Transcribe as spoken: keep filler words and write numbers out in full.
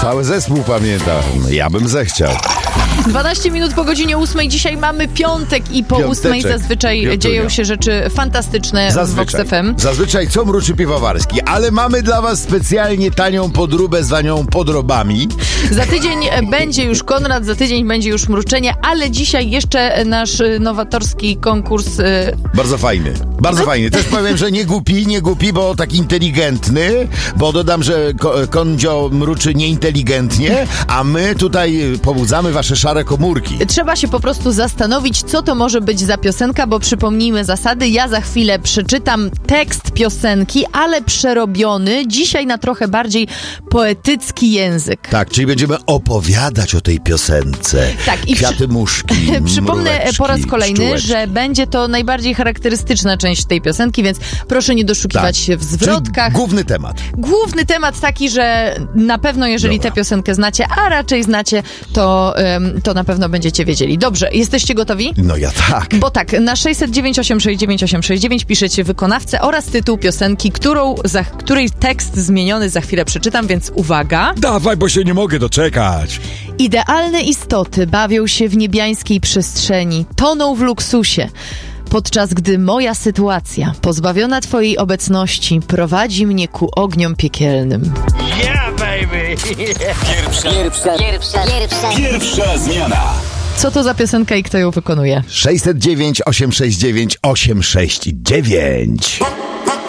Cały zespół pamięta. Ja bym zechciał. dwanaście minut po godzinie ósmej. Dzisiaj mamy piątek i po Piąteczek. ósmej zazwyczaj Piątunio. dzieją się rzeczy fantastyczne Zazwyczaj. w Vox F M. Zazwyczaj co mruczy piwowarski, ale mamy dla was specjalnie tanią podróbę zwaną podrobami. Za tydzień będzie już Konrad, za tydzień będzie już mruczenie, ale dzisiaj jeszcze nasz nowatorski konkurs. y, Bardzo fajny, bardzo fajny. Też powiem, że nie głupi, nie głupi, bo tak inteligentny, bo dodam, że ko- Kondzio mruczy nieinteligentnie, a my tutaj pobudzamy wasze szare komórki. Trzeba się po prostu zastanowić, co to może być za piosenka, bo przypomnijmy zasady. Ja za chwilę przeczytam tekst piosenki, ale przerobiony dzisiaj na trochę bardziej poetycki język. Tak, czyli będziemy opowiadać o tej piosence. Tak, i Kwiaty przy... muszki, Przypomnę mróweczki, po raz kolejny, pszczółeczki. że będzie to najbardziej charakterystyczna część tej piosenki, więc proszę nie doszukiwać Tak. się w zwrotkach. Czyli główny temat. Główny temat taki, że na pewno jeżeli Dobra. tę piosenkę znacie, a raczej znacie, to, ym, to na pewno będziecie wiedzieli. Dobrze, jesteście gotowi? No ja tak. Bo tak, na sześćset dziewięć osiem sześć dziewięć osiem sześć dziewięć piszecie wykonawcę oraz tytuł piosenki, którą, za, której tekst zmieniony za chwilę przeczytam, więc uwaga. Dawaj, bo się nie mogę doczekać. Idealne istoty bawią się w niebiańskiej przestrzeni, toną w luksusie. Podczas gdy moja sytuacja, pozbawiona twojej obecności, prowadzi mnie ku ogniom piekielnym. Yeah, baby! Pierwsza, pierwsza, pierwsza, pierwsza. Pierwsza zmiana. Co to za piosenka i kto ją wykonuje? sześćset dziewięć osiem sześć dziewięć osiem sześć dziewięć.